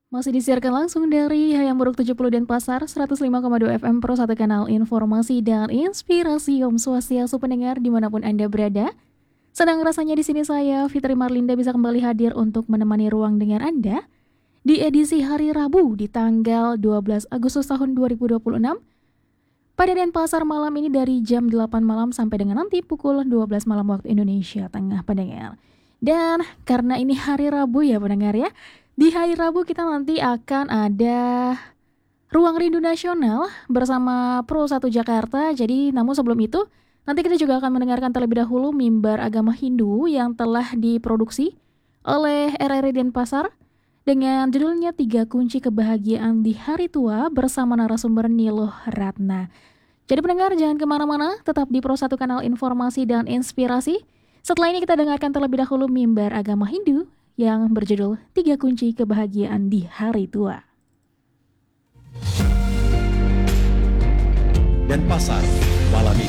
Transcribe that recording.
Masih disiarkan langsung dari Hayam Buruk 70 Denpasar, 105,2 FM Pro 1 kanal informasi dan inspirasi Om Swastiastu pendengar dimanapun Anda berada. Senang rasanya di sini saya, Fitri Marlinda bisa kembali hadir untuk menemani ruang dengar Anda di edisi hari Rabu di tanggal 12 Agustus tahun 2026. Pada Denpasar malam ini dari jam 8 malam sampai dengan nanti pukul 12 malam waktu Indonesia Tengah pendengar. Dan karena ini hari Rabu ya pendengar ya, di hari Rabu kita nanti akan ada Ruang Rindu Nasional bersama Pro 1 Jakarta. Jadi namun sebelum itu nanti kita juga akan mendengarkan terlebih dahulu mimbar agama Hindu yang telah diproduksi oleh RRI Denpasar dengan judulnya 3 Kunci Kebahagiaan di Hari Tua bersama narasumber Niluh Ratna. Jadi pendengar jangan kemana-mana, tetap di Pro 1 kanal informasi dan inspirasi. Setelah ini kita dengarkan terlebih dahulu mimbar agama Hindu yang berjudul 3 Kunci Kebahagiaan di Hari Tua. Denpasar malam ini.